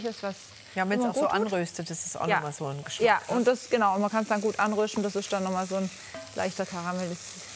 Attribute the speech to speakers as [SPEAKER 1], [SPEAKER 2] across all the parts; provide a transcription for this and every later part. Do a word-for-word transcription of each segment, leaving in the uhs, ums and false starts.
[SPEAKER 1] ist was
[SPEAKER 2] Ja, wenn es auch so
[SPEAKER 1] tut.
[SPEAKER 2] anröstet, das ist auch
[SPEAKER 1] ja.
[SPEAKER 2] nochmal so ein Geschmack.
[SPEAKER 1] Ja, und das, genau, und man kann es dann gut anrüsten. Das ist dann nochmal so ein leichter Karamellis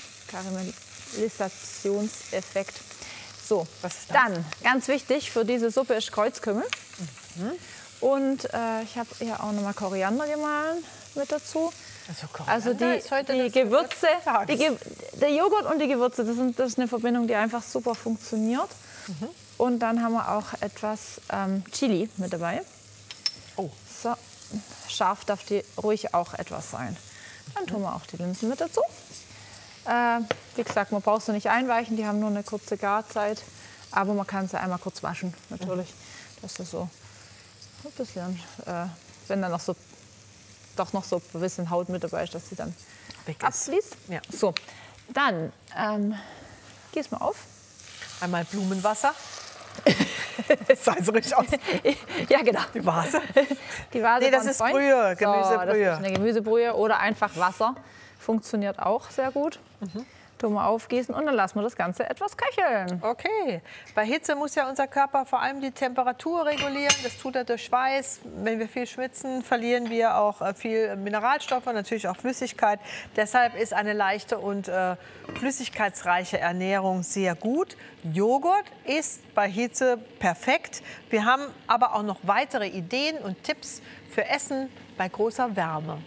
[SPEAKER 1] Karamellisationseffekt. So,
[SPEAKER 2] was ist das?
[SPEAKER 1] Dann, ganz wichtig für diese Suppe ist Kreuzkümmel.
[SPEAKER 2] Mhm.
[SPEAKER 1] Und äh, ich habe hier auch nochmal Koriander gemahlen mit dazu.
[SPEAKER 2] Also,
[SPEAKER 1] also die, die Gewürze, die Ge der Joghurt und die Gewürze, das, sind, das ist eine Verbindung, die einfach super funktioniert. Mhm. Und dann haben wir auch etwas ähm, Chili mit dabei.
[SPEAKER 2] Oh.
[SPEAKER 1] So, scharf darf die ruhig auch etwas sein. Dann tun wir auch die Linsen mit dazu. Äh, wie gesagt, man braucht sie nicht einweichen, die haben nur eine kurze Garzeit. Aber man kann sie einmal kurz waschen, natürlich. Mhm. Das ist so ein bisschen, äh, wenn dann noch so, doch noch so ein bisschen Haut mit dabei ist, dass sie dann abfließt.
[SPEAKER 2] Ja.
[SPEAKER 1] So, dann ähm, gieß mal auf.
[SPEAKER 2] Einmal Blumenwasser. Das sah so richtig aus.
[SPEAKER 1] Ja, genau.
[SPEAKER 2] Die Vase?
[SPEAKER 1] Die Vase
[SPEAKER 2] nee, das ist Brühe, Gemüsebrühe.
[SPEAKER 1] So, das ist eine Gemüsebrühe oder einfach Wasser. Funktioniert auch sehr gut. Mhm. Tun wir aufgießen und dann lassen wir das Ganze etwas köcheln.
[SPEAKER 2] Okay. Bei Hitze muss ja unser Körper vor allem die Temperatur regulieren. Das tut er durch Schweiß. Wenn wir viel schwitzen, verlieren wir auch viel Mineralstoffe, natürlich auch Flüssigkeit. Deshalb ist eine leichte und äh, flüssigkeitsreiche Ernährung sehr gut. Joghurt ist bei Hitze perfekt. Wir haben aber auch noch weitere Ideen und Tipps für Essen bei großer Wärme.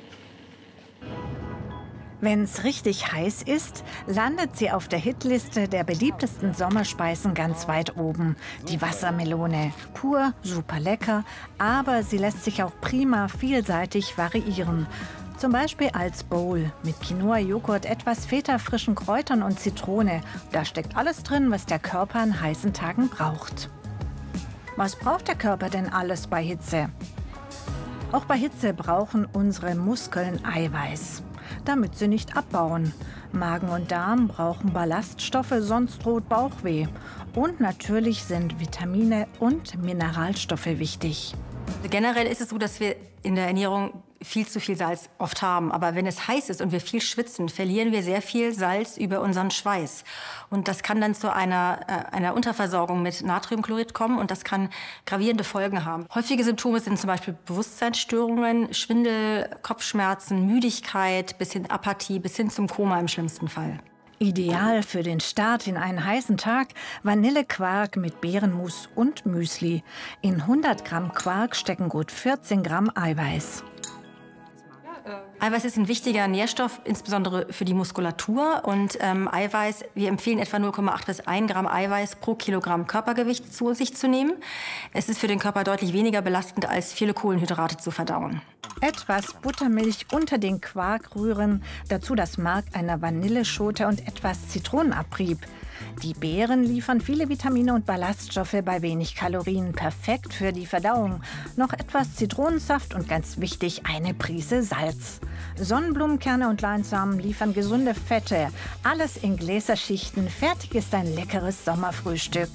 [SPEAKER 3] Wenn es richtig heiß ist, landet sie auf der Hitliste der beliebtesten Sommerspeisen ganz weit oben. Die Wassermelone. Pur, super lecker, aber sie lässt sich auch prima vielseitig variieren. Zum Beispiel als Bowl mit Quinoa-Joghurt, etwas Feta, frischen Kräutern und Zitrone. Da steckt alles drin, was der Körper an heißen Tagen braucht. Was braucht der Körper denn alles bei Hitze? Auch bei Hitze brauchen unsere Muskeln Eiweiß, damit sie nicht abbauen. Magen und Darm brauchen Ballaststoffe, sonst droht Bauchweh. Und natürlich sind Vitamine und Mineralstoffe wichtig.
[SPEAKER 4] Generell ist es so, dass wir in der Ernährung viel zu viel Salz oft haben. Aber wenn es heiß ist und wir viel schwitzen, verlieren wir sehr viel Salz über unseren Schweiß. Und das kann dann zu einer, äh, einer Unterversorgung mit Natriumchlorid kommen und das kann gravierende Folgen haben. Häufige Symptome sind zum Beispiel Bewusstseinsstörungen, Schwindel, Kopfschmerzen, Müdigkeit, bis hin Apathie, bis hin zum Koma im schlimmsten Fall.
[SPEAKER 3] Ideal für den Start in einen heißen Tag Vanillequark mit Beerenmus und Müsli. In hundert Gramm Quark stecken gut vierzehn Gramm Eiweiß.
[SPEAKER 4] Eiweiß ist ein wichtiger Nährstoff, insbesondere für die Muskulatur. Und ähm, Eiweiß, wir empfehlen etwa null Komma acht bis ein Gramm Eiweiß pro Kilogramm Körpergewicht zu sich zu nehmen. Es ist für den Körper deutlich weniger belastend, als viele Kohlenhydrate zu verdauen.
[SPEAKER 3] Etwas Buttermilch unter den Quark rühren, dazu das Mark einer Vanilleschote und etwas Zitronenabrieb. Die Beeren liefern viele Vitamine und Ballaststoffe bei wenig Kalorien, perfekt für die Verdauung. Noch etwas Zitronensaft und ganz wichtig, eine Prise Salz. Sonnenblumenkerne und Leinsamen liefern gesunde Fette. Alles in Gläserschichten. Fertig ist ein leckeres Sommerfrühstück.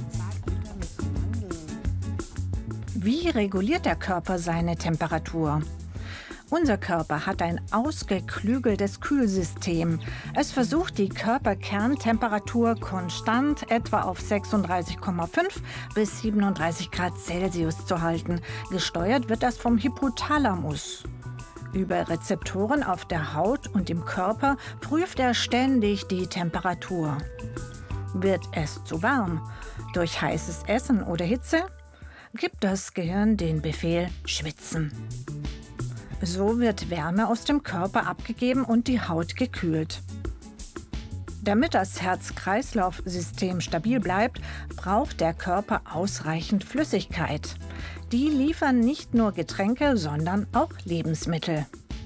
[SPEAKER 3] Wie reguliert der Körper seine Temperatur? Unser Körper hat ein ausgeklügeltes Kühlsystem. Es versucht, die Körperkerntemperatur konstant etwa auf sechsunddreißig Komma fünf bis siebenunddreißig Grad Celsius zu halten. Gesteuert wird das vom Hypothalamus. Über Rezeptoren auf der Haut und im Körper prüft er ständig die Temperatur. Wird es zu warm? Durch heißes Essen oder Hitze? Gibt das Gehirn den Befehl schwitzen. So wird Wärme aus dem Körper abgegeben und die Haut gekühlt. Damit das Herz-Kreislauf-System stabil bleibt, braucht der Körper ausreichend Flüssigkeit. Die liefern nicht nur Getränke, sondern auch Lebensmittel.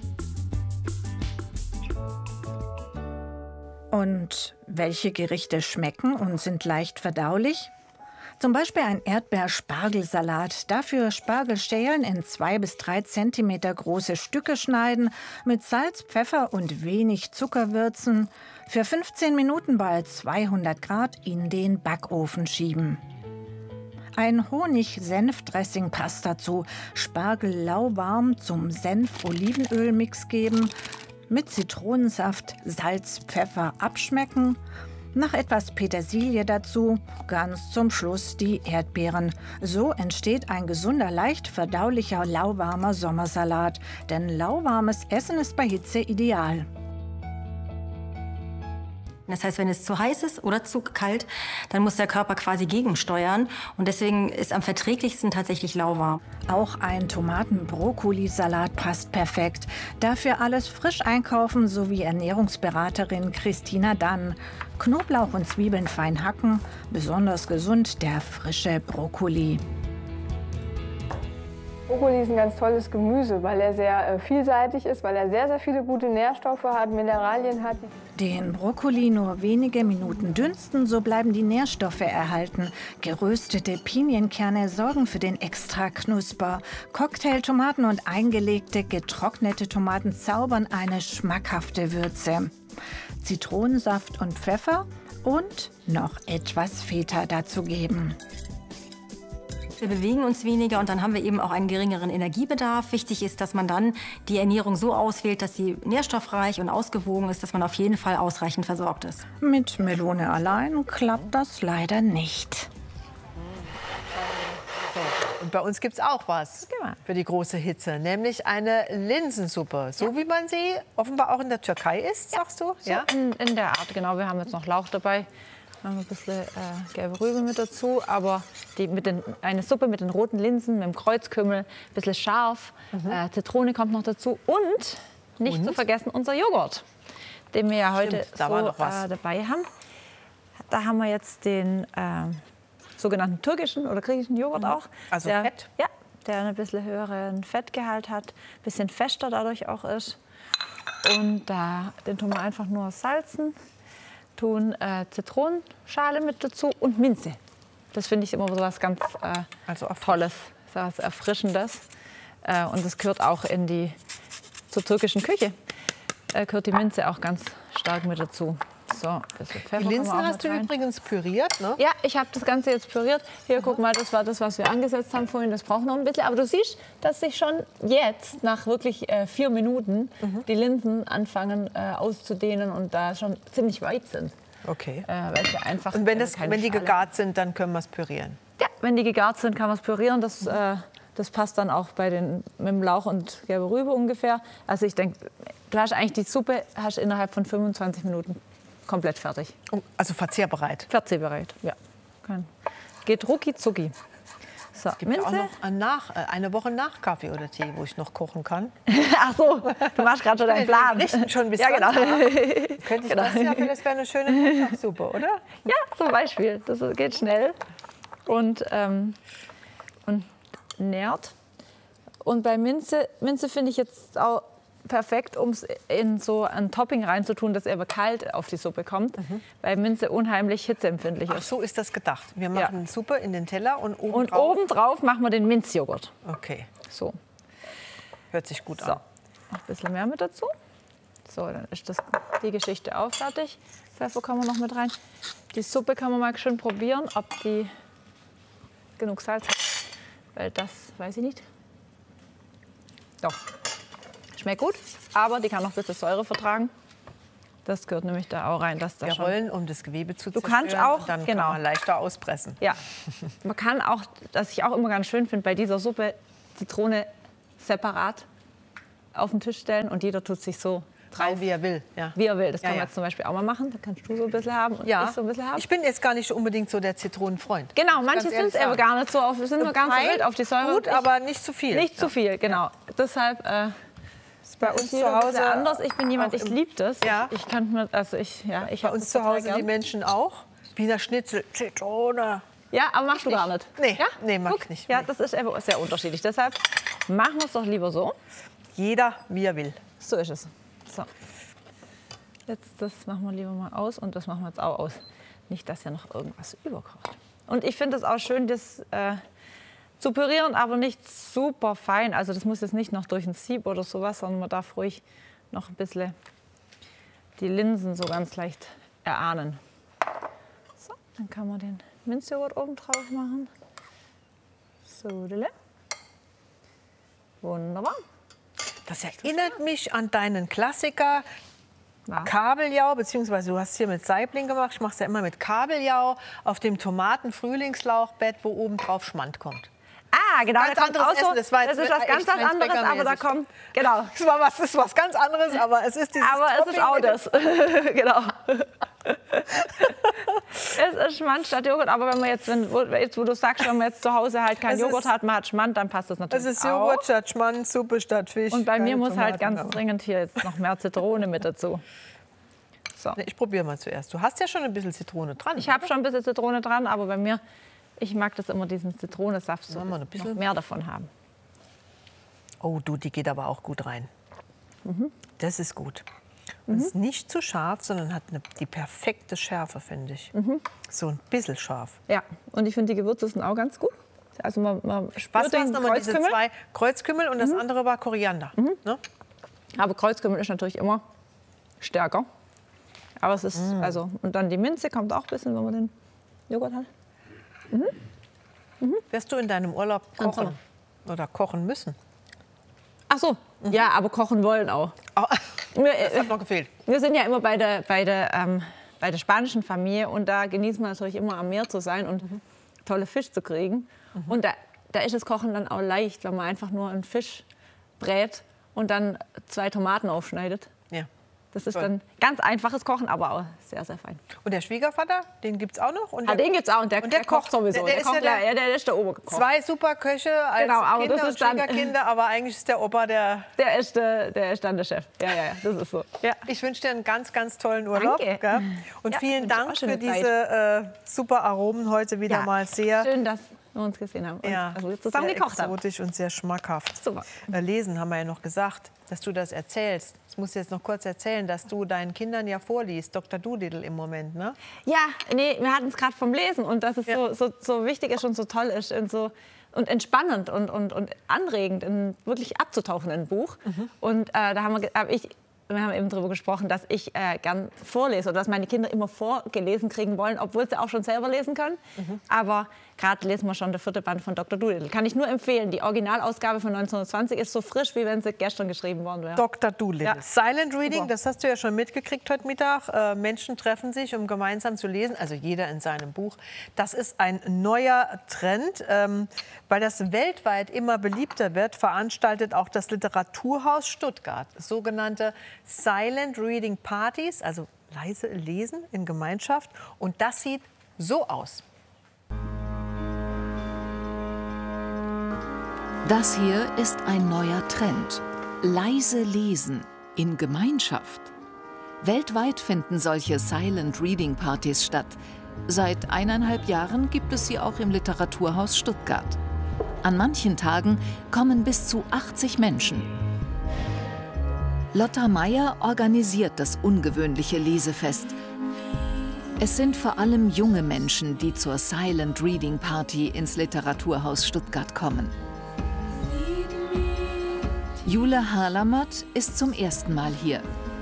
[SPEAKER 3] Und welche Gerichte schmecken und sind leicht verdaulich? Zum Beispiel ein Erdbeer-Spargelsalat. Dafür Spargelschälen in zwei bis drei Zentimeter große Stücke schneiden, mit Salz, Pfeffer und wenig Zucker würzen. Für fünfzehn Minuten bei zweihundert Grad in den Backofen schieben. Ein Honig-Senf-Dressing passt dazu. Spargel lauwarm zum Senf-Olivenöl-Mix geben. Mit Zitronensaft, Salz, Pfeffer abschmecken. Noch etwas Petersilie dazu, ganz zum Schluss die Erdbeeren. So entsteht ein gesunder, leicht verdaulicher, lauwarmer Sommersalat. Denn lauwarmes Essen ist bei Hitze ideal.
[SPEAKER 4] Das heißt, wenn es zu heiß ist oder zu kalt, dann muss der Körper quasi gegensteuern. Und deswegen ist am verträglichsten tatsächlich lauwarm.
[SPEAKER 3] Auch ein Tomaten-Brokkoli-Salat passt perfekt. Dafür alles frisch einkaufen, so wie Ernährungsberaterin Christina Dann. Knoblauch und Zwiebeln fein hacken, besonders gesund der frische Brokkoli.
[SPEAKER 5] Brokkoli ist ein ganz tolles Gemüse, weil er sehr äh, vielseitig ist, weil er sehr, sehr viele gute Nährstoffe hat, Mineralien hat.
[SPEAKER 3] Den Brokkoli nur wenige Minuten dünsten, so bleiben die Nährstoffe erhalten. Geröstete Pinienkerne sorgen für den extra Knusper. Cocktailtomaten und eingelegte, getrocknete Tomaten zaubern eine schmackhafte Würze. Zitronensaft und Pfeffer und noch etwas Feta dazugeben.
[SPEAKER 4] Wir bewegen uns weniger und dann haben wir eben auch einen geringeren Energiebedarf. Wichtig ist, dass man dann die Ernährung so auswählt, dass sie nährstoffreich und ausgewogen ist, dass man auf jeden Fall ausreichend versorgt ist.
[SPEAKER 3] Mit Melone allein klappt das leider nicht.
[SPEAKER 2] Und bei uns gibt es auch was für die große Hitze, nämlich eine Linsensuppe. So ja. wie man sie offenbar auch in der Türkei isst, ja. sagst du?
[SPEAKER 1] So ja, in, in der Art, genau. Wir haben jetzt noch Lauch dabei. Machen ein bisschen äh, gelbe Rübe mit dazu, aber die mit den, eine Suppe mit den roten Linsen, mit dem Kreuzkümmel, ein bisschen scharf, mhm. äh, Zitrone kommt noch dazu und nicht und? zu vergessen unser Joghurt, den wir ja heute
[SPEAKER 2] Stimmt, da
[SPEAKER 1] so äh, dabei haben. Da haben wir jetzt den äh, sogenannten türkischen oder griechischen Joghurt mhm. auch.
[SPEAKER 2] Also
[SPEAKER 1] der,
[SPEAKER 2] Fett?
[SPEAKER 1] Ja, der ein bisschen höheren Fettgehalt hat, ein bisschen fester dadurch auch ist. Und da, den tun wir einfach nur salzen. Tun äh, Zitronenschale mit dazu und Minze. Das finde ich immer so was ganz äh,
[SPEAKER 2] also
[SPEAKER 1] Tolles, so was Erfrischendes. Äh, und das gehört auch in die, zur türkischen Küche. Äh, gehört die Minze auch ganz stark mit dazu. So, ein bisschen Pfeffer
[SPEAKER 2] die Linsen
[SPEAKER 1] hast
[SPEAKER 2] du
[SPEAKER 1] rein.
[SPEAKER 2] übrigens püriert, ne?
[SPEAKER 1] Ja, ich habe das Ganze jetzt püriert. Hier, guck mal, das war das, was wir angesetzt haben vorhin. Das braucht noch ein bisschen. Aber du siehst, dass sich schon jetzt, nach wirklich äh, vier Minuten, mhm. die Linsen anfangen äh, auszudehnen und da schon ziemlich weit sind.
[SPEAKER 2] Okay.
[SPEAKER 1] Äh, weil sie einfach,
[SPEAKER 2] und wenn, das,
[SPEAKER 1] äh,
[SPEAKER 2] wenn die gegart sind, dann können wir es pürieren?
[SPEAKER 1] Ja, wenn die gegart sind, kann man es pürieren. Das, mhm. äh, das passt dann auch bei den, mit dem Lauch und gelbe Rübe ungefähr. Also ich denke, du hast eigentlich die Suppe hast innerhalb von fünfundzwanzig Minuten komplett fertig.
[SPEAKER 2] Also verzehrbereit?
[SPEAKER 1] Verzehrbereit, ja. Geht rucki zucki. So,
[SPEAKER 2] es gibt ja auch noch eine, nach, eine Woche nach Kaffee oder Tee, wo ich noch kochen kann.
[SPEAKER 1] Ach so, du machst gerade schon deinen Plan.
[SPEAKER 2] Richten schon bis
[SPEAKER 1] ja, genau.
[SPEAKER 2] Könnte ich
[SPEAKER 1] genau.
[SPEAKER 2] das ja, das wäre eine schöne Mittagssuppe, oder?
[SPEAKER 1] Ja, zum Beispiel. Das geht schnell und, ähm, und nährt. Und bei Minze, Minze finde ich jetzt auch perfekt, um es in so ein Topping reinzutun, das aber kalt auf die Suppe kommt, mhm. weil Minze unheimlich hitzeempfindlich ist.
[SPEAKER 2] Ach, so ist das gedacht. Wir machen
[SPEAKER 1] ja.
[SPEAKER 2] Suppe in den Teller und oben
[SPEAKER 1] und
[SPEAKER 2] drauf...
[SPEAKER 1] oben drauf machen wir den Minzjoghurt.
[SPEAKER 2] Okay.
[SPEAKER 1] So.
[SPEAKER 2] Hört sich gut
[SPEAKER 1] so.
[SPEAKER 2] an.
[SPEAKER 1] Noch ein bisschen mehr mit dazu. So, dann ist das, die Geschichte auch fertig. Pfeffer kann man noch mit rein. Die Suppe kann man mal schön probieren, ob die genug Salz hat. Weil das weiß ich nicht. Doch. Schmeckt gut, aber die kann noch ein bisschen Säure vertragen. Das gehört nämlich da auch rein. Dass da
[SPEAKER 2] Wir
[SPEAKER 1] schon
[SPEAKER 2] rollen, um das Gewebe zu
[SPEAKER 1] Du
[SPEAKER 2] zerstören,
[SPEAKER 1] kannst auch,
[SPEAKER 2] und dann
[SPEAKER 1] genau.
[SPEAKER 2] kann man leichter auspressen.
[SPEAKER 1] Ja, man kann auch, was ich auch immer ganz schön finde, bei dieser Suppe Zitrone separat auf den Tisch stellen und jeder tut sich so drauf.
[SPEAKER 2] Wie er will. Ja.
[SPEAKER 1] Wie er will. Das
[SPEAKER 2] ja,
[SPEAKER 1] kann man
[SPEAKER 2] ja.
[SPEAKER 1] jetzt zum Beispiel auch mal machen. Da kannst du so ein bisschen haben und
[SPEAKER 2] ja.
[SPEAKER 1] ich so ein bisschen haben.
[SPEAKER 2] Ich bin jetzt gar nicht unbedingt so der Zitronenfreund.
[SPEAKER 1] Genau, manche sind es aber gar nicht so, auf, sind nur ganz so wild auf die Säure.
[SPEAKER 2] Gut,
[SPEAKER 1] ich,
[SPEAKER 2] aber nicht zu viel.
[SPEAKER 1] Nicht zu viel, genau. Deshalb... Äh, bei uns zu Hause anders. Ich bin jemand, ich liebe das.
[SPEAKER 2] Ja.
[SPEAKER 1] Ich kann mir, also ich, ja, ich
[SPEAKER 2] bei uns zu Hause gern. Die Menschen auch. Wiener Schnitzel, Zitrone.
[SPEAKER 1] Ja, aber machst du gar nicht.
[SPEAKER 2] Nee,
[SPEAKER 1] ja?
[SPEAKER 2] nee mag
[SPEAKER 1] Guck,
[SPEAKER 2] ich nicht.
[SPEAKER 1] Ja, das ist sehr unterschiedlich. Deshalb machen wir es doch lieber so.
[SPEAKER 2] Jeder, wie er will.
[SPEAKER 1] So ist es. So. Jetzt das machen wir lieber mal aus und das machen wir jetzt auch aus. Nicht, dass ja noch irgendwas überkocht. Und ich finde es auch schön, das äh, zu pürieren, aber nicht super fein. Also das muss jetzt nicht noch durch ein Sieb oder sowas, sondern man darf ruhig noch ein bisschen die Linsen so ganz leicht erahnen. So, dann kann man den Minzjoghurt oben drauf machen. So, wunderbar.
[SPEAKER 2] Das erinnert mich an deinen Klassiker
[SPEAKER 1] Ja.
[SPEAKER 2] Kabeljau, beziehungsweise du hast hier mit Saibling gemacht. Ich mache es ja immer mit Kabeljau auf dem Tomaten-Frühlingslauchbett, wo oben drauf Schmand kommt.
[SPEAKER 1] Ah, genau.
[SPEAKER 2] Ganz
[SPEAKER 1] da kommt
[SPEAKER 2] anderes
[SPEAKER 1] auch so,
[SPEAKER 2] Essen. Das war jetzt
[SPEAKER 1] das ist was
[SPEAKER 2] echt
[SPEAKER 1] ganz, ganz anderes, aber da
[SPEAKER 2] Heinz-Becker-mäßig.
[SPEAKER 1] kommt, genau.
[SPEAKER 2] Das war was, das ist was ganz anderes, aber es ist dieses
[SPEAKER 1] Aber es ist auch
[SPEAKER 2] Topping
[SPEAKER 1] das. Genau. Es ist Schmand statt Joghurt, aber wenn man jetzt, wenn, wo, jetzt, wo du sagst, wenn man jetzt zu Hause halt kein
[SPEAKER 2] Es
[SPEAKER 1] Joghurt
[SPEAKER 2] ist-
[SPEAKER 1] hat, man hat Schmand, dann passt das natürlich
[SPEAKER 2] Es ist
[SPEAKER 1] auch.
[SPEAKER 2] Joghurt statt Schmand, Suppe statt Fisch.
[SPEAKER 1] Und bei mir
[SPEAKER 2] keine
[SPEAKER 1] muss halt
[SPEAKER 2] Tomaten,
[SPEAKER 1] ganz
[SPEAKER 2] aber-
[SPEAKER 1] dringend hier jetzt noch mehr Zitrone mit dazu. So.
[SPEAKER 2] Nee, ich probiere mal zuerst. Du hast ja schon ein bisschen Zitrone dran.
[SPEAKER 1] Ich habe schon ein bisschen Zitrone dran, aber bei mir, ich mag das immer, diesen Zitronensaft, so
[SPEAKER 2] Machen wir ein
[SPEAKER 1] noch
[SPEAKER 2] bisschen?
[SPEAKER 1] mehr davon haben.
[SPEAKER 2] Oh, du, die geht aber auch gut rein.
[SPEAKER 1] Mhm.
[SPEAKER 2] Das ist gut. Und ist nicht zu scharf, sondern hat eine, die perfekte Schärfe, finde ich.
[SPEAKER 1] Mhm.
[SPEAKER 2] So ein bisschen scharf.
[SPEAKER 1] Ja, und ich finde, die Gewürze sind auch ganz gut. Also man, man
[SPEAKER 2] Was
[SPEAKER 1] spürt
[SPEAKER 2] waren
[SPEAKER 1] den
[SPEAKER 2] nochmal diese
[SPEAKER 1] Kreuzkümmel,
[SPEAKER 2] zwei? Kreuzkümmel und das andere war Koriander. Ne?
[SPEAKER 1] aber Kreuzkümmel ist natürlich immer stärker. Aber es ist, also, und dann die Minze kommt auch ein bisschen, wenn man den Joghurt hat.
[SPEAKER 2] Wirst du in deinem Urlaub
[SPEAKER 1] Ganz
[SPEAKER 2] kochen? Oder kochen müssen?
[SPEAKER 1] Ach so, ja, aber kochen wollen auch.
[SPEAKER 2] Oh,
[SPEAKER 1] Wir,
[SPEAKER 2] das
[SPEAKER 1] äh,
[SPEAKER 2] hat noch gefehlt.
[SPEAKER 1] wir sind ja immer bei der, bei, der, ähm, bei der spanischen Familie und da genießt man natürlich immer am Meer zu sein und tolle Fisch zu kriegen. Und da, da ist das Kochen dann auch leicht, wenn man einfach nur einen Fisch brät und dann zwei Tomaten aufschneidet.
[SPEAKER 2] Ja.
[SPEAKER 1] Das ist
[SPEAKER 2] Toll.
[SPEAKER 1] dann ganz einfaches Kochen, aber auch sehr, sehr fein.
[SPEAKER 2] Und der Schwiegervater, den gibt es auch noch? Und
[SPEAKER 1] Ah,
[SPEAKER 2] der,
[SPEAKER 1] den gibt's auch und der,
[SPEAKER 2] und der
[SPEAKER 1] der kocht
[SPEAKER 2] kocht.
[SPEAKER 1] sowieso.
[SPEAKER 2] Der- der
[SPEAKER 1] Der,
[SPEAKER 2] ist
[SPEAKER 1] kocht,
[SPEAKER 2] ja der-
[SPEAKER 1] ja, der ist der Oberkoch.
[SPEAKER 2] zwei Superköche als
[SPEAKER 1] Genau, aber
[SPEAKER 2] Kinder
[SPEAKER 1] das
[SPEAKER 2] und
[SPEAKER 1] ist dann-
[SPEAKER 2] Schwiegerkinder, aber eigentlich ist der Opa der...
[SPEAKER 1] Der ist, der, der ist dann der Chef. Ja, ja, ja, das ist so. Ja.
[SPEAKER 2] Ich wünsche dir einen ganz, ganz tollen Urlaub.
[SPEAKER 1] Danke.
[SPEAKER 2] Gell? Und
[SPEAKER 1] Ja,
[SPEAKER 2] vielen
[SPEAKER 1] wünsche auch
[SPEAKER 2] Dank
[SPEAKER 1] schöne
[SPEAKER 2] für diese äh, super Aromen heute wieder
[SPEAKER 1] Ja,
[SPEAKER 2] mal sehr...
[SPEAKER 1] Schön, dass wir uns gesehen haben und
[SPEAKER 2] Ja,
[SPEAKER 1] also wir zusammen
[SPEAKER 2] sehr
[SPEAKER 1] gekocht haben.
[SPEAKER 2] exotisch und sehr schmackhaft.
[SPEAKER 1] Super.
[SPEAKER 2] Äh, Lesen haben wir ja noch gesagt, dass du das erzählst. Ich muss jetzt noch kurz erzählen, dass du deinen Kindern ja vorliest, Doktor Doolittle im Moment, ne?
[SPEAKER 1] Ja, nee, wir hatten es gerade vom Lesen und dass es
[SPEAKER 2] Ja.
[SPEAKER 1] so, so, so wichtig ist und so toll ist und so und entspannend und, und, und anregend, in wirklich abzutauchen in ein Buch. Und äh, da haben wir, hab ich, wir haben eben darüber gesprochen, dass ich äh, gern vorlese oder dass meine Kinder immer vorgelesen kriegen wollen, obwohl sie auch schon selber lesen können. Aber gerade lesen wir schon der vierte Band von Doktor Doolittle. Kann ich nur empfehlen. Die Originalausgabe von neunzehnhundertzwanzig ist so frisch, wie wenn sie gestern geschrieben worden wäre.
[SPEAKER 2] Doktor Doolittle.
[SPEAKER 1] Ja.
[SPEAKER 2] Silent Reading,
[SPEAKER 1] Super.
[SPEAKER 2] das hast du ja schon mitgekriegt heute Mittag. Äh, Menschen treffen sich, um gemeinsam zu lesen, also jeder in seinem Buch. Das ist ein neuer Trend. Ähm, weil das weltweit immer beliebter wird, veranstaltet auch das Literaturhaus Stuttgart sogenannte Silent Reading Partys, also leise Lesen in Gemeinschaft. Und das sieht so aus.
[SPEAKER 6] Das hier ist ein neuer Trend. Leise lesen in Gemeinschaft. Weltweit finden solche Silent Reading Partys statt. Seit eineinhalb Jahren gibt es sie auch im Literaturhaus Stuttgart. An manchen Tagen kommen bis zu achtzig Menschen. Lotta Meyer organisiert das ungewöhnliche Lesefest. Es sind vor allem junge Menschen, die zur Silent Reading Party ins Literaturhaus Stuttgart kommen. Jule Harlammert ist zum ersten Mal hier.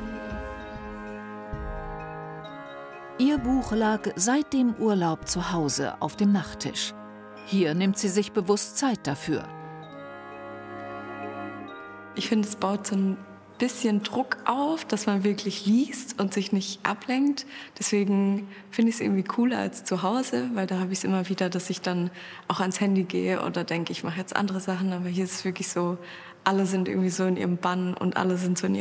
[SPEAKER 6] Ihr Buch lag seit dem Urlaub zu Hause auf dem Nachttisch. Hier nimmt sie sich bewusst Zeit dafür.
[SPEAKER 7] Ich finde, es baut so ein bisschen Druck auf, dass man wirklich liest und sich nicht ablenkt. Deswegen finde ich es irgendwie cooler als zu Hause, weil da habe ich es immer wieder, dass ich dann auch ans Handy gehe oder denke, ich mache jetzt andere Sachen. Aber hier ist es wirklich so, alle sind irgendwie so in ihrem Bann und alle sind so in ihrem